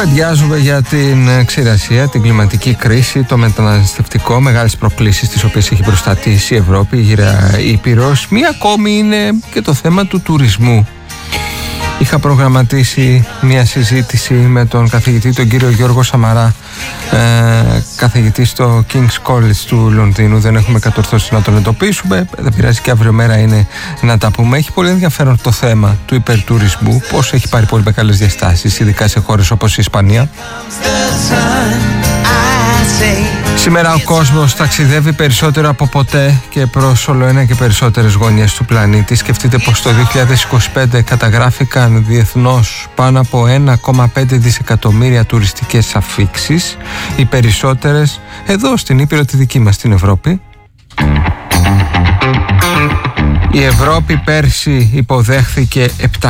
Κουβεντιάζουμε για την ξηρασία, την κλιματική κρίση, το μεταναστευτικό, μεγάλες προκλήσεις τις οποίες έχει μπροστά της η Ευρώπη, η γύρα Ήπειρος. Μία ακόμη είναι και το θέμα του τουρισμού. Είχα προγραμματίσει μια συζήτηση με τον καθηγητή, τον κύριο Γιώργο Σαμαρά, καθηγητή στο King's College του Λονδίνου. Δεν έχουμε κατορθώσει να τον εντοπίσουμε. Δεν πειράζει, και αύριο μέρα είναι να τα πούμε. Έχει πολύ ενδιαφέρον το θέμα του υπερτουρισμού, πώς έχει πάρει πολύ μεγάλες διαστάσεις, ειδικά σε χώρες όπως η Ισπανία. Σήμερα ο κόσμος ταξιδεύει περισσότερο από ποτέ και προς όλο ένα και περισσότερες γωνιές του πλανήτη. Σκεφτείτε πως το 2025 καταγράφηκαν διεθνώς πάνω από 1,5 δισεκατομμύρια τουριστικές αφίξεις, οι περισσότερες εδώ στην Ήπειρο τη δική μας, στην Ευρώπη. Η Ευρώπη πέρσι υποδέχθηκε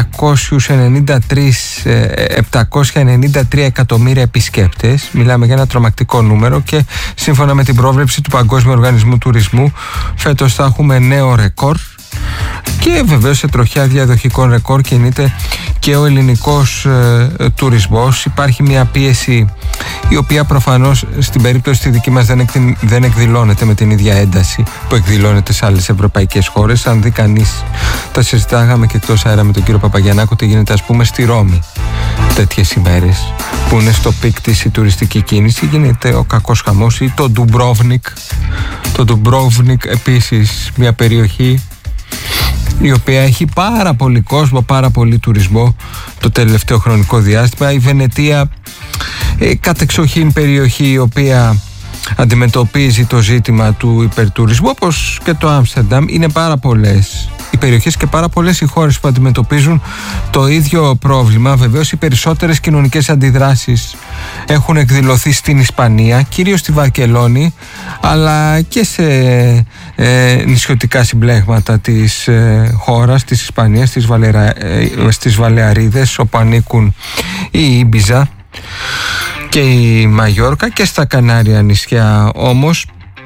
793 εκατομμύρια επισκέπτες. Μιλάμε για ένα τρομακτικό νούμερο και σύμφωνα με την πρόβλεψη του Παγκόσμιου Οργανισμού Τουρισμού φέτος θα έχουμε νέο ρεκόρ. Και βεβαίως σε τροχιά διαδοχικών ρεκόρ κινείται και ο ελληνικός τουρισμός. Υπάρχει μια πίεση η οποία προφανώς στην περίπτωση τη δική μας δεν εκδηλώνεται με την ίδια ένταση που εκδηλώνεται σε άλλες ευρωπαϊκές χώρες. Αν δει κανείς, τα συζητάγαμε και εκτός αέρα με τον κύριο Παπαγιαννάκο, τι γίνεται ας πούμε στη Ρώμη τέτοιες ημέρες που είναι στο πικ της η τουριστική κίνηση. Γίνεται ο κακός χαμός. Ή το Ντουμπρόβνικ. Το Ντουμπρόβνικ επίσης μια περιοχή η οποία έχει πάρα πολύ κόσμο, πάρα πολύ τουρισμό το τελευταίο χρονικό διάστημα. Η Βενετία, κατεξοχήν περιοχή η οποία αντιμετωπίζει το ζήτημα του υπερτουρισμού, όπως και το Άμστερνταμ. Είναι πάρα πολλές οι περιοχές και πάρα πολλές οι χώρες που αντιμετωπίζουν το ίδιο πρόβλημα. Βεβαίως οι περισσότερες κοινωνικές αντιδράσεις έχουν εκδηλωθεί στην Ισπανία, κυρίως στη Βαρκελόνη, αλλά και σε νησιωτικά συμπλέγματα της χώρας, της Ισπανίας, στις Βαλεαρίδες, όπου ανήκουν η Ήμπιζα και η Μαγιόρκα, και στα Κανάρια νησιά. Όμως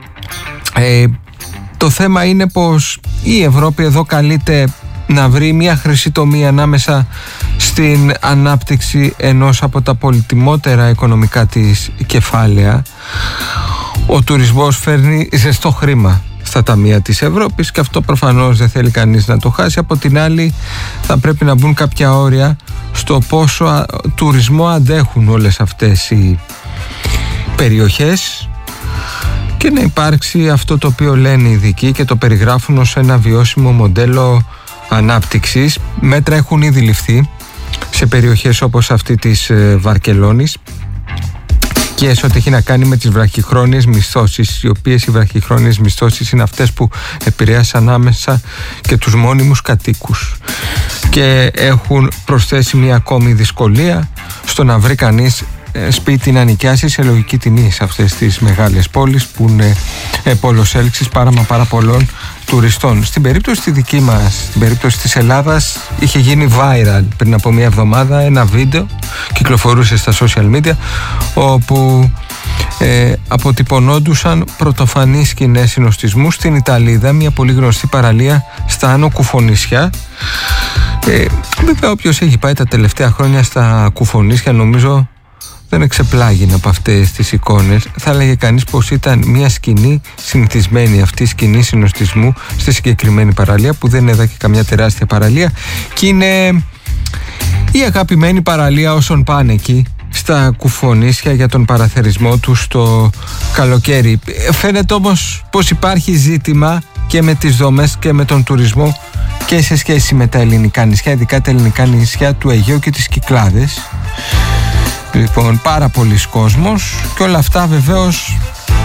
το θέμα είναι πως η Ευρώπη εδώ καλείται να βρει μια χρυσή τομή ανάμεσα στην ανάπτυξη ενός από τα πολυτιμότερα οικονομικά της κεφάλαια. Ο τουρισμός φέρνει ζεστό χρήμα στα ταμεία της Ευρώπης και αυτό προφανώς δεν θέλει κανείς να το χάσει. Από την άλλη θα πρέπει να μπουν κάποια όρια στο πόσο τουρισμό αντέχουν όλες αυτές οι περιοχές και να υπάρξει αυτό το οποίο λένε οι ειδικοί και το περιγράφουν ως ένα βιώσιμο μοντέλο ανάπτυξης. Μέτρα έχουν ήδη ληφθεί σε περιοχές όπως αυτή της Βαρκελόνης και σε ό,τι έχει να κάνει με τις βραχυχρόνιες μισθώσεις, οι οποίες οι βραχυχρόνιες μισθώσεις είναι αυτές που επηρέασαν άμεσα και τους μόνιμους κατοίκους και έχουν προσθέσει μια ακόμη δυσκολία στο να βρει κανείς σπίτι να νοικιάσει σε λογική τιμή σε αυτές τις μεγάλες πόλεις που είναι πόλος έλξης πάρα πολλών τουριστών. Στην περίπτωση τη δική μας, στην περίπτωση της Ελλάδας, είχε γίνει viral πριν από μια εβδομάδα ένα βίντεο, κυκλοφορούσε στα social media, όπου αποτυπωνόντουσαν πρωτοφανείς σκηνές συνοστισμού στην Ιταλίδα, μια πολύ γνωστή παραλία στα Άνω Κουφονίσια. Βέβαια όποιος έχει πάει τα τελευταία χρόνια στα Κουφονίσια νομίζω δεν εξεπλάγει από αυτές τις εικόνες. Θα έλεγε κανείς πως ήταν μια σκηνή συνηθισμένη, αυτή η σκηνή συνοστισμού στη συγκεκριμένη παραλία, που δεν είναι εδώ και καμιά τεράστια παραλία και είναι η αγαπημένη παραλία όσων πάνε εκεί στα Κουφονίσια για τον παραθερισμό τους το καλοκαίρι. Φαίνεται όμως πως υπάρχει ζήτημα και με τις δομές και με τον τουρισμό και σε σχέση με τα ελληνικά νησιά, ειδικά τα ελληνικά νησιά του Αιγαίου και τις Κυκλάδες. Λοιπόν, πάρα πολλοί κόσμος και όλα αυτά βεβαίως,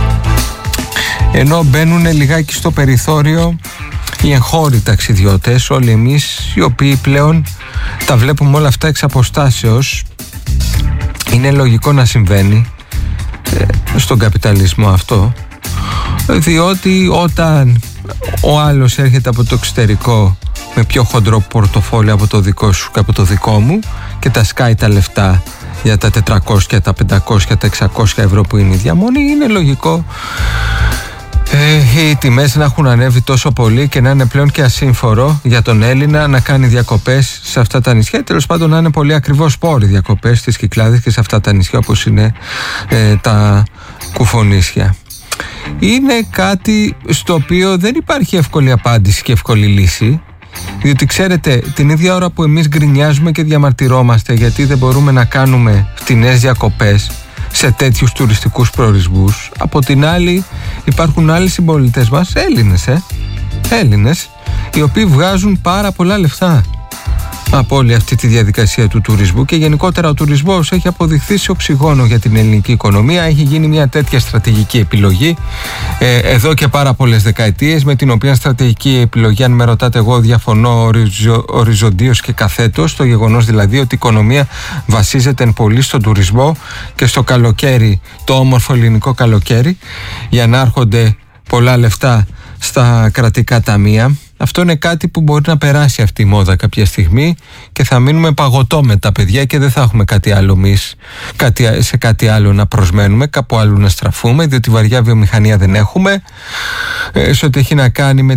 ενώ μπαίνουν λιγάκι στο περιθώριο οι εγχώροι ταξιδιώτες, όλοι εμείς οι οποίοι πλέον τα βλέπουμε όλα αυτά εξ αποστάσεως. Είναι λογικό να συμβαίνει στον καπιταλισμό αυτό, διότι όταν ο άλλος έρχεται από το εξωτερικό με πιο χοντρό πορτοφόλι από το δικό σου και από το δικό μου και τα σκάει τα λεφτά για τα 400, τα 500, τα 600 ευρώ που είναι η διαμονή, είναι λογικό Οι τιμές να έχουν ανέβει τόσο πολύ και να είναι πλέον και ασύμφορο για τον Έλληνα να κάνει διακοπές σε αυτά τα νησιά. Τέλος πάντων, να είναι πολύ ακριβώς πόροι διακοπές στις Κυκλάδες και σε αυτά τα νησιά όπως είναι τα Κουφονήσια. Είναι κάτι στο οποίο δεν υπάρχει εύκολη απάντηση και εύκολη λύση. Διότι ξέρετε, την ίδια ώρα που εμείς γκρινιάζουμε και διαμαρτυρόμαστε γιατί δεν μπορούμε να κάνουμε φτηνές διακοπές σε τέτοιους τουριστικούς προορισμούς, από την άλλη υπάρχουν άλλοι συμπολίτες μας, Έλληνες, οι οποίοι βγάζουν πάρα πολλά λεφτά από όλη αυτή τη διαδικασία του τουρισμού και γενικότερα ο τουρισμός έχει αποδειχθεί σε οξυγόνο για την ελληνική οικονομία. Έχει γίνει μια τέτοια στρατηγική επιλογή εδώ και πάρα πολλές δεκαετίες, με την οποία στρατηγική επιλογή, αν με ρωτάτε, εγώ διαφωνώ οριζοντίως και καθέτως, το γεγονός δηλαδή ότι η οικονομία βασίζεται εν πολύ στον τουρισμό και στο καλοκαίρι, το όμορφο ελληνικό καλοκαίρι, για να έρχονται πολλά λεφτά στα κρατικά ταμεία. Αυτό είναι κάτι που μπορεί να περάσει αυτή η μόδα κάποια στιγμή και θα μείνουμε παγωτό με τα παιδιά και δεν θα έχουμε κάτι άλλο εμείς, σε κάτι άλλο να προσμένουμε, κάπου άλλο να στραφούμε, διότι βαριά βιομηχανία δεν έχουμε, σε ό,τι έχει να κάνει με